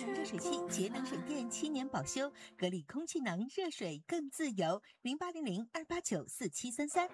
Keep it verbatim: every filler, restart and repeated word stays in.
能热水器，节能水电七年保修，格力空气能热水更自由。零八零零二八九四七三三。